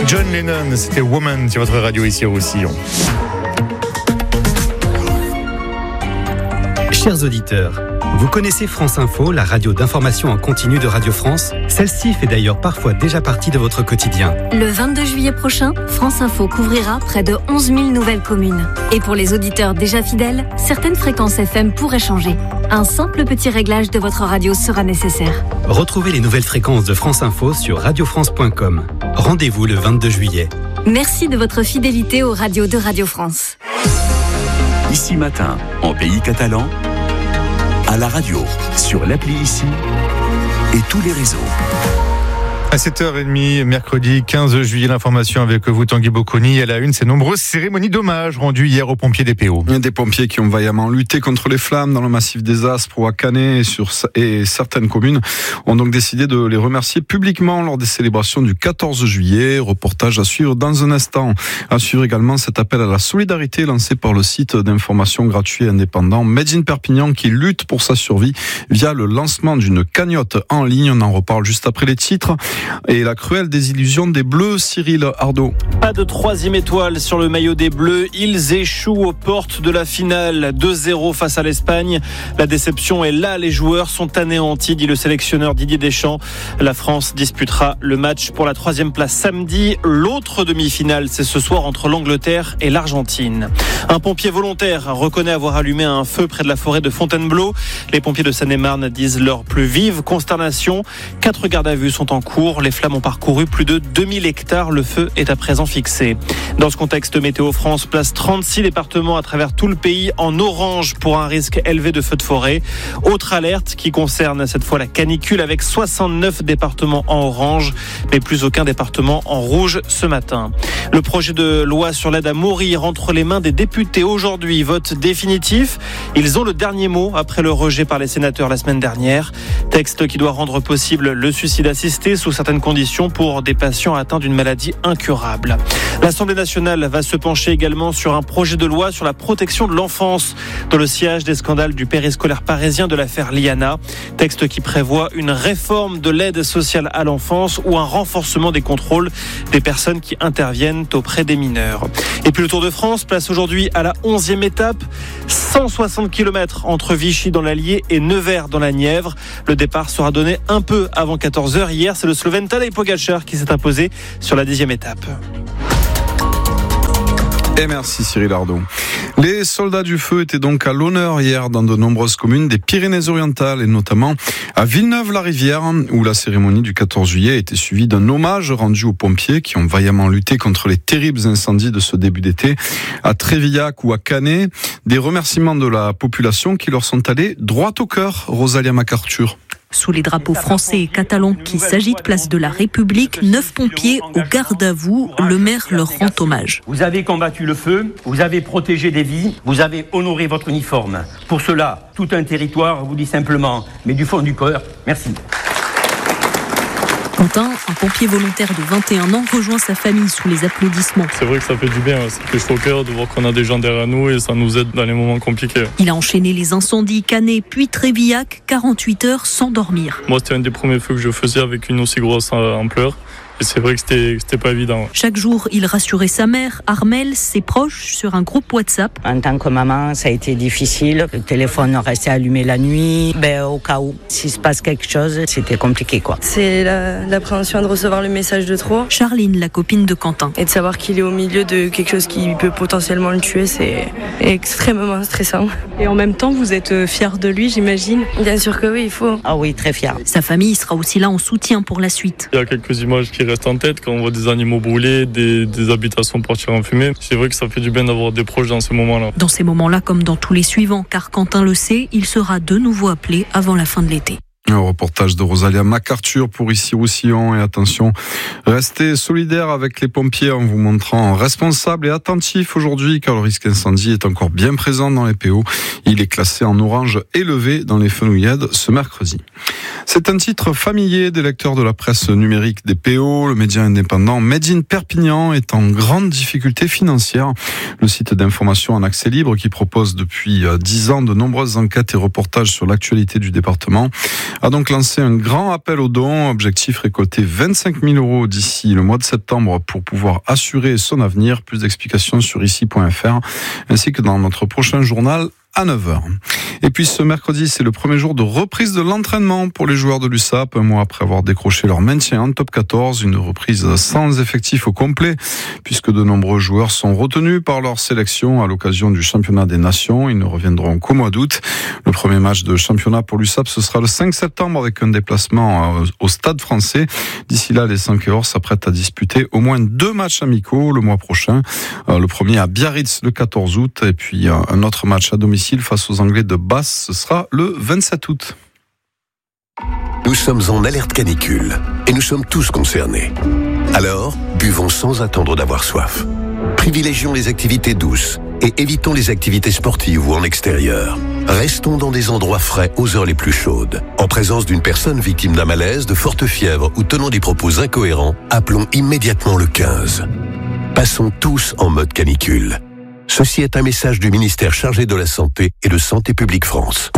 John Lennon, c'était Woman sur votre radio ici au Roussillon. Chers auditeurs, vous connaissez France Info, la radio d'information en continu de Radio France? Celle-ci fait d'ailleurs parfois déjà partie de votre quotidien. Le 22 juillet prochain, France Info couvrira près de 11 000 nouvelles communes. Et pour les auditeurs déjà fidèles, certaines fréquences FM pourraient changer. Un simple petit réglage de votre radio sera nécessaire. Retrouvez les nouvelles fréquences de France Info sur radiofrance.com. Rendez-vous le 22 juillet. Merci de votre fidélité aux radios de Radio France. Ici Matin, en pays catalan, à la radio, sur l'appli Ici et tous les réseaux. À 7h30, mercredi 15 juillet, l'information avec vous, Tanguy Bocconi. À la une, ces nombreuses cérémonies d'hommage rendues hier aux pompiers des PO. Des pompiers qui ont vaillamment lutté contre les flammes dans le massif des Aspres ou à Canet et certaines communes ont donc décidé de les remercier publiquement lors des célébrations du 14 juillet. Reportage à suivre dans un instant. À suivre également cet appel à la solidarité lancé par le site d'information gratuit et indépendant Made in Perpignan qui lutte pour sa survie via le lancement d'une cagnotte en ligne. On en reparle juste après les titres. Et la cruelle désillusion des Bleus, Cyril Ardo. Pas de troisième étoile sur le maillot des Bleus. Ils échouent aux portes de la finale. 2-0 face à l'Espagne. La déception est là. Les joueurs sont anéantis, dit le sélectionneur Didier Deschamps. La France disputera le match pour la 3e place samedi. L'autre demi-finale, c'est ce soir entre l'Angleterre et l'Argentine. Un pompier volontaire reconnaît avoir allumé un feu près de la forêt de Fontainebleau. Les pompiers de Seine-et-Marne disent leur plus vive consternation. 4 gardes à vue sont en cours. Les flammes ont parcouru plus de 2000 hectares. Le feu est à présent fixé. Dans ce contexte, Météo France place 36 départements à travers tout le pays en orange pour un risque élevé de feux de forêt. Autre alerte qui concerne cette fois la canicule avec 69 départements en orange, mais plus aucun département en rouge ce matin. Le projet de loi sur l'aide à mourir entre les mains des députés aujourd'hui. Vote définitif. Ils ont le dernier mot après le rejet par les sénateurs la semaine dernière. Texte qui doit rendre possible le suicide assisté sous certaines conditions pour des patients atteints d'une maladie incurable. L'Assemblée nationale va se pencher également sur un projet de loi sur la protection de l'enfance dans le sillage des scandales du périscolaire parisien de l'affaire Liana. Texte qui prévoit une réforme de l'aide sociale à l'enfance ou un renforcement des contrôles des personnes qui interviennent auprès des mineurs. Et puis le Tour de France place aujourd'hui à la 11e étape. 160 km entre Vichy dans l'Allier et Nevers dans la Nièvre. Le départ sera donné un peu avant 14h. Hier, c'est le Slovène Tadej Pogačar qui s'est imposé sur la 10e étape. Et merci Cyril Ardo. Les soldats du feu étaient donc à l'honneur hier dans de nombreuses communes des Pyrénées-Orientales et notamment à Villeneuve-la-Rivière où la cérémonie du 14 juillet a été suivie d'un hommage rendu aux pompiers qui ont vaillamment lutté contre les terribles incendies de ce début d'été à Trévillac ou à Canet. Des remerciements de la population qui leur sont allés droit au cœur. Rosalia MacArthur. Sous les drapeaux français et catalans qui s'agitent place de la République, 9 pompiers au garde à vous, le maire leur rend hommage. Vous avez combattu le feu, vous avez protégé des vies, vous avez honoré votre uniforme. Pour cela, tout un territoire vous dit simplement, mais du fond du cœur, merci. Quentin, un pompier volontaire de 21 ans, rejoint sa famille sous les applaudissements. C'est vrai que ça fait du bien, ça fait chaud au cœur de voir qu'on a des gens derrière nous et ça nous aide dans les moments compliqués. Il a enchaîné les incendies Canet puis Trévillac, 48 heures sans dormir. Moi, c'était un des premiers feux que je faisais avec une aussi grosse ampleur. Et c'est vrai que c'était pas évident. Chaque jour, il rassurait sa mère, Armelle, ses proches sur un groupe WhatsApp. En tant que maman, ça a été difficile. Le téléphone restait allumé la nuit. Au cas où, s'il se passe quelque chose, c'était compliqué, quoi. C'est l'appréhension de recevoir le message de trop. Charline, la copine de Quentin. Et de savoir qu'il est au milieu de quelque chose qui peut potentiellement le tuer, c'est extrêmement stressant. Et en même temps, vous êtes fière de lui, j'imagine. Bien sûr que oui, il faut. Ah oui, très fière. Sa famille sera aussi là en soutien pour la suite. Il y a quelques images qui restent en tête quand on voit des animaux brûlés, des habitations partir en fumée. C'est vrai que ça fait du bien d'avoir des proches dans ces moments-là. Dans ces moments-là, comme dans tous les suivants, car Quentin le sait, il sera de nouveau appelé avant la fin de l'été. Un reportage de Rosalia MacArthur pour Ici Roussillon. Et attention, restez solidaires avec les pompiers en vous montrant responsables et attentifs aujourd'hui car le risque incendie est encore bien présent dans les PO. Il est classé en orange élevé dans les fenouillades ce mercredi. C'est un titre familier des lecteurs de la presse numérique des PO. Le média indépendant Made in Perpignan est en grande difficulté financière. Le site d'information en accès libre qui propose depuis 10 ans de nombreuses enquêtes et reportages sur l'actualité du département a donc lancé un grand appel aux dons. Objectif, récolter 25 000 € d'ici le mois de septembre pour pouvoir assurer son avenir. Plus d'explications sur ici.fr ainsi que dans notre prochain journal à 9h. Et puis ce mercredi, c'est le premier jour de reprise de l'entraînement pour les joueurs de l'USAP, un mois après avoir décroché leur maintien en top 14, une reprise sans effectif au complet, puisque de nombreux joueurs sont retenus par leur sélection à l'occasion du championnat des nations. Ils ne reviendront qu'au mois d'août. Le premier match de championnat pour l'USAP, ce sera le 5 septembre avec un déplacement au Stade Français. D'ici là, les Cinqueurs s'apprêtent à disputer au moins 2 matchs amicaux le mois prochain. Le premier à Biarritz le 14 août et puis un autre match à domicile face aux Anglais de Basse, ce sera le 27 août. Nous sommes en alerte canicule et nous sommes tous concernés. Alors, buvons sans attendre d'avoir soif. Privilégions les activités douces et évitons les activités sportives ou en extérieur. Restons dans des endroits frais aux heures les plus chaudes. En présence d'une personne victime d'un malaise, de forte fièvre ou tenant des propos incohérents, appelons immédiatement le 15. Passons tous en mode canicule. Ceci est un message du ministère chargé de la Santé et de Santé publique France.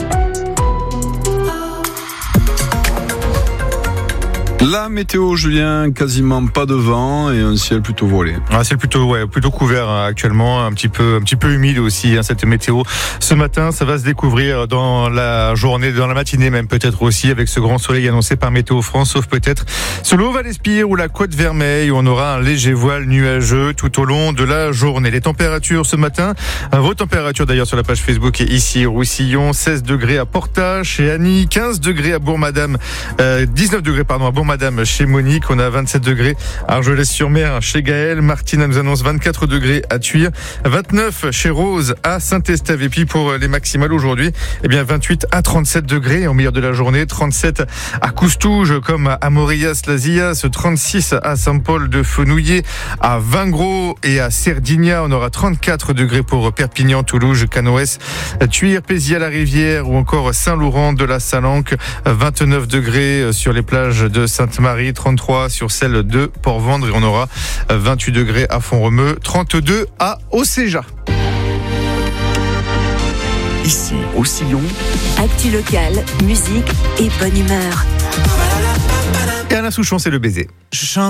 La météo, Julien, quasiment pas de vent et un ciel plutôt voilé. C'est plutôt couvert actuellement, un petit peu humide aussi cette météo. Ce matin, ça va se découvrir dans la journée, dans la matinée même peut-être aussi, avec ce grand soleil annoncé par Météo France, sauf peut-être sur le Haut-Val-Espire ou la Côte-Vermeille où on aura un léger voile nuageux tout au long de la journée. Les températures ce matin, vos températures d'ailleurs sur la page Facebook et ici Roussillon, 16 degrés à Portage chez Annie, 15 degrés à Bourg-Madame, 19 degrés à Bourg-Madame chez Monique, on a 27 degrés à Argelès-sur-Mer chez Gaël, Martine nous annonce 24 degrés à Thuir, 29 chez Rose à Saint-Estève et puis pour les maximales aujourd'hui, 28 à 37 degrés au milieu de la journée, 37 à Coustouge comme à Morias-Lazillas, 36 à Saint-Paul-de-Fenouillet, à Vingros et à Cerdigna, on aura 34 degrés pour Perpignan, Toulouse, Canoës, Thuir, Péziers-la-Rivière ou encore Saint-Laurent de la Salanque, 29 degrés sur les plages de Sainte-Marie, 33 sur celle de Port-Vendre et on aura 28 degrés à Font-Romeu, 32 à Océja. Ici, au Sillon. Actu locale, musique et bonne humeur. Et Alain Souchon, c'est le baiser.